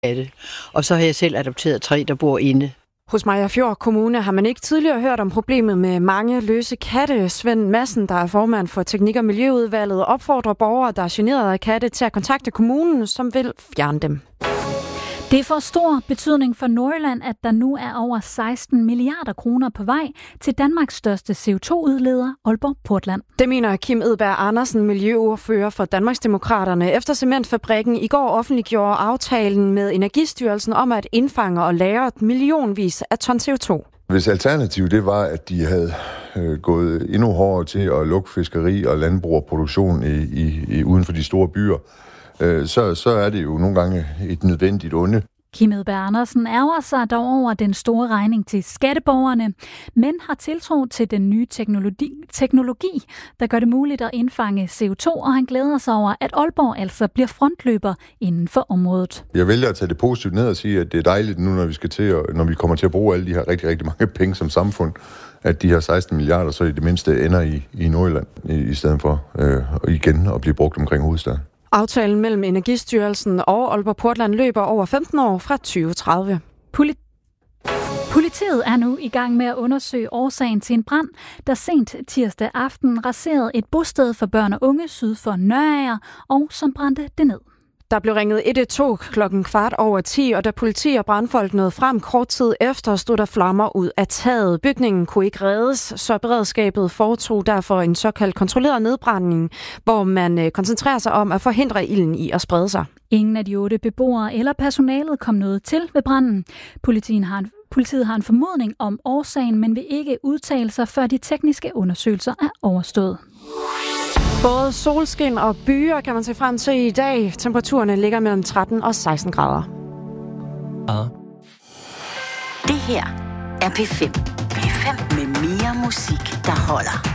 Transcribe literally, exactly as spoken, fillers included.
katte. Og så har jeg selv adopteret tre, der bor inde. Hos Mariagerfjord Kommune har man ikke tidligere hørt om problemet med mange løse katte. Svend Madsen, der er formand for Teknik- og Miljøudvalget, opfordrer borgere, der er generet af katte, til at kontakte kommunen, som vil fjerne dem. Det får stor betydning for Nordjylland, at der nu er over seksten milliarder kroner på vej til Danmarks største C O to udleder, Aalborg Portland. Det mener Kim Edberg Andersen, miljøordfører for Danmarksdemokraterne, efter cementfabrikken i går offentliggjorde aftalen med Energistyrelsen om at indfange og lagre millionvis af ton C O to. Hvis alternativet det var, at de havde øh, gået endnu hårdere til at lukke fiskeri og landbrug og produktion i, i, i, uden for de store byer, Så, så er det jo nogle gange et nødvendigt onde. Kim Edberg Andersen ærger sig dog over den store regning til skatteborgerne, men har tiltro til den nye teknologi, teknologi, der gør det muligt at indfange C O to, og han glæder sig over, at Aalborg altså bliver frontløber inden for området. Jeg vælger at tage det positivt ned og sige, at det er dejligt nu, når vi, skal til at, når vi kommer til at bruge alle de her rigtig, rigtig mange penge som samfund, at de her seksten milliarder så i det mindste ender i, i Nordjylland, i, i stedet for øh, igen at blive brugt omkring hovedstaden. Aftalen mellem Energistyrelsen og Aalborg Portland løber over femten år fra tyve tredive. Poli- Politiet er nu i gang med at undersøge årsagen til en brand, der sent tirsdag aften raserede et bosted for børn og unge syd for Nørager, og som brændte det ned. Der blev ringet et et to klokken kvart over ti, og da politi og brandfolk nåede frem kort tid efter, stod der flammer ud af taget. Bygningen kunne ikke reddes, så beredskabet foretog derfor en såkaldt kontrolleret nedbrænding, hvor man koncentrerer sig om at forhindre ilden i at sprede sig. Ingen af de otte beboere eller personalet kom noget til ved branden. Politiet har en Politiet har en formodning om årsagen, men vil ikke udtale sig, før de tekniske undersøgelser er overstået. Både solskin og byer kan man se frem til i dag. Temperaturerne ligger mellem tretten og seksten grader. Uh. Det her er P fem. P fem med mere musik, der holder.